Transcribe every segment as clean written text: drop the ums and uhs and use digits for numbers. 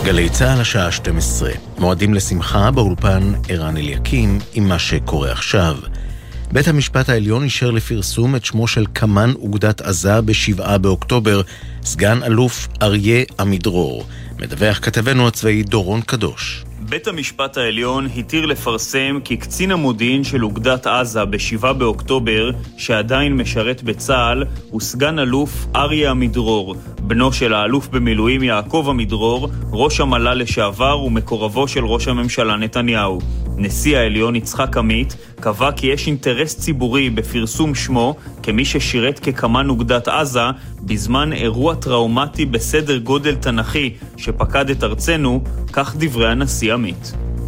גלי צהל השעה 12. מועדים לשמחה באולפן ערן אליקים עם מה שקורה עכשיו. בית המשפט העליון אישר לפרסום את שמו של קמן אוגדת עזה ב7 באוקטובר, סגן אלוף אריה עמידרור. מדווח כתבנו הצבאי דורון קדוש. בית המשפט העליון התיר לפרסם כי קצין המודיעין של אוגדת עזה ב7 באוקטובר, שעדיין משרת בצה"ל, הוא סגן אלוף אריה עמידרור, בנו של האלוף במילואים יעקב עמידרור, ראש המל"ל לשעבר ומקורבו של ראש הממשלה נתניהו. נשיא העליון יצחק עמית קבע כי יש אינטרס ציבורי בפרסום שמו כמי ששירת כקמן אוגדת עזה בזמן אירוע טראומטי בסדר גודל תנכי שפקד את ארצנו, כך דברי הנשיא עמית.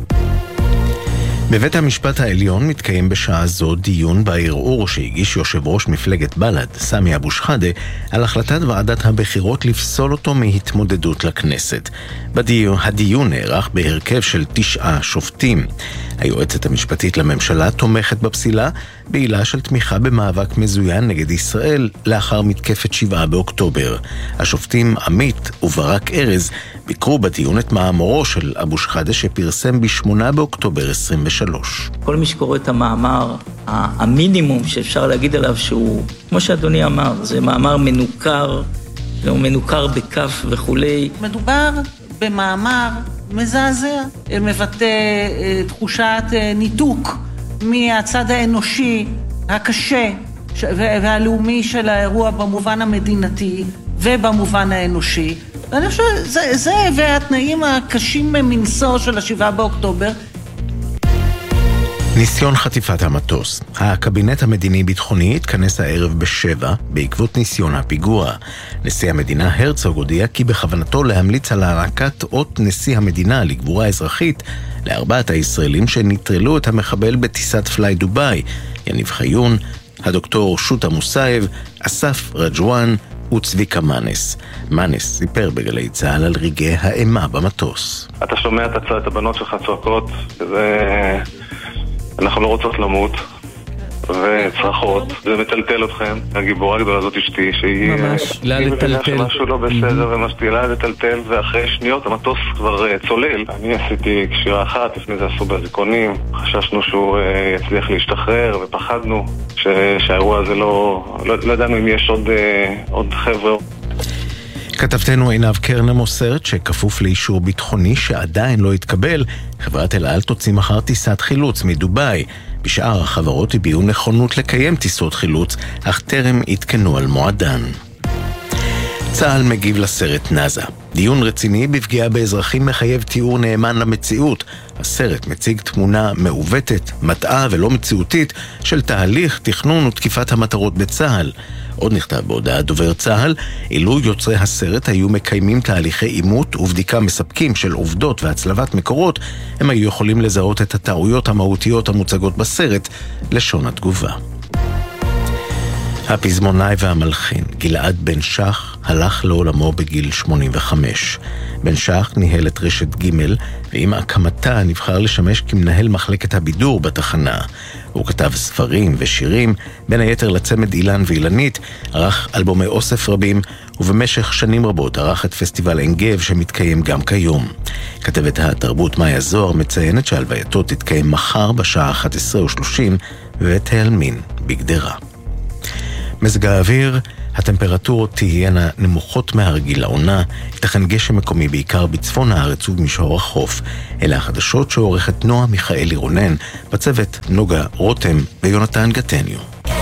בבית המשפט העליון מתקיים בשעה זו דיון בערעור שהגיש יושב ראש מפלגת בל"ד, סמי אבו שחאדה, על החלטת ועדת הבחירות לפסול אותו מהתמודדות לכנסת. הדיון נערך בהרכב של 9 שופטים. היועצת המשפטית לממשלה תומכת בפסילה בעילה של תמיכה במאבק מזוין נגד ישראל לאחר מתקפת 7 באוקטובר. השופטים עמית וברק ארז ביקרו בדיון את מאמרו של אבו שחאדה שפרסם ב8 באוקטובר 23. כל מי שקורא את המאמר, המינימום שאפשר להגיד עליו שהוא, כמו שאדוני אמר, זה מאמר מנוכר, הוא מנוכר בכף וכולי. מדובר במאמר מזעזע, מבטא תחושת ניתוק מהצד האנושי הקשה והלאומי של האירוע במובן המדינתי ובמובן האנושי. ואני חושב שזה והתנאים הקשים מנשוא של 7 באוקטובר. ניסיון חטיפת המטוס. הקבינט המדיני-ביטחוני התכנס הערב ב7 בעקבות ניסיון הפיגוע. נשיא המדינה הרצוג הודיע כי בכוונתו להמליץ על הענקת אות נשיא המדינה לגבורה אזרחית ל4 הישראלים שנטרלו את המחבל בטיסת פליי דוביי, יניב חיון, הדוקטור שוטה מוסייב, אסף רג'ואן וצביקה מנס. מנס סיפר בגלי צהל על רגעי האימה במטוס. אתה שומע את הבנות שלך צועקות, אנחנו לא רוצות למות וצרחות, זה מטלטל אתכם. הגיבורה הגדולה הזאת אשתי שהיא ממש, לטלטל שמשהו לא בסדר ומשתילה לטלטל, ואחרי שניות המטוס כבר צולל. אני עשיתי קשירה אחת, לפני זה עשו בזיכונים, חששנו שהוא יצליח להשתחרר ופחדנו שהאירוע הזה לא ידענו אם יש עוד חבר'ה. כתבתנו עינב קרנה מוסרת שכפוף לאישור ביטחוני שעדיין לא התקבל, חברת אל על תוציא מחר טיסת חילוץ מדוביי. בשאר החברות הביעו נכונות לקיים טיסות חילוץ, אך טרם התקנו על מועדן. צה"ל מגיב לסרט נאזה. דיון רציני בפגיעה באזרחים מחייב תיאור נאמן למציאות. הסרט מציג תמונה מעוותת, מטעה ולא מציאותית של תהליך, תכנון ותקיפת המטרות בצה"ל. עוד נכתב בהודעת דובר צה"ל, אילו יוצרי הסרט היו מקיימים תהליכי אימות ובדיקה מספקים של עובדות והצלבת מקורות, הם היו יכולים לזהות את הטעויות המהותיות המוצגות בסרט, לשון התגובה. הפזמונאי והמלחין גלעד בן שח הלך לעולמו בגיל 85. בן שח ניהל את רשת ג' ועם הקמתה נבחר לשמש כמנהל מחלקת הבידור בתחנה. הוא כתב ספרים ושירים, בין היתר לצמד אילן ואילנית, ערך אלבומי אוסף רבים, ובמשך שנים רבות ערך את פסטיבל עין גב שמתקיים גם כיום. כתבת התרבות מאיה זוהר מציינת שהלווייתו תתקיים מחר בשעה 11:30 בבית העלמין בגדרה. מזג האוויר, הטמפרטורות תהיינה נמוכות מהרגיל לעונה, ייתכן גשם מקומי בעיקר בצפון הארץ ובמישור החוף. אלה החדשות שעורכת נועה מיכאלי רונן, בצוות נוגה רותם ויונתן גטניו.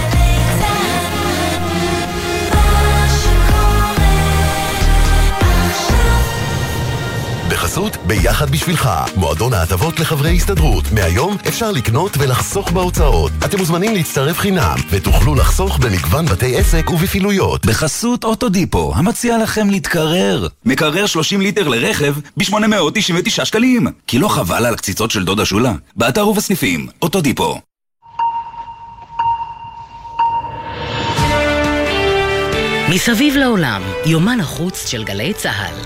בחסות ביחד בשבילך, מועדון ההטבות לחברי הסתדרות. מהיום אפשר לקנות ולחסוך בהוצאות. אתם מוזמנים להצטרף חינם ותוכלו לחסוך במגוון בתי עסק ובפעילויות. בחסות אוטודיפו, המציע לכם להתקרר. מקרר 30 ליטר לרכב ב-899 שקלים. כי לא חבל על הקציצות של דודה שולה. באתר ובסניפים, אוטודיפו. מסביב לעולם, יומן החוץ של גלי צהל.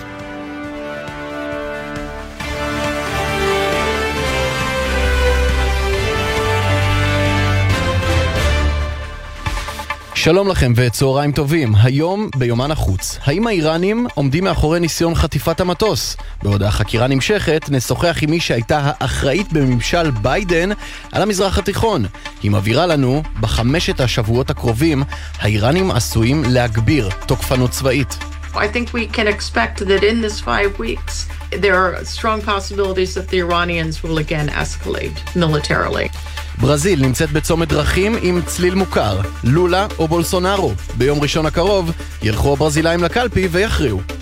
שלום לכם וצהריים טובים. היום ביומן החוץ, האם האיראנים עומדים מאחורי ניסיון חטיפת המטוס? בעוד החקירה נמשכת, נשוחח עם מי שהייתה האחראית בממשל ביידן על המזרח התיכון. היא מבהירה לנו, בחמשת השבועות הקרובים, האיראנים עשויים להגביר תוקפנות צבאית. I think we can expect that in this 5 weeks, there are strong possibilities that the Iranians will again escalate militarily. ברזיל נמצאת בצומת דרכים עם צליל מוכר, לולה או בולסונארו. ביום ראשון הקרוב ילכו הברזילאים לקלפי ויכריעו.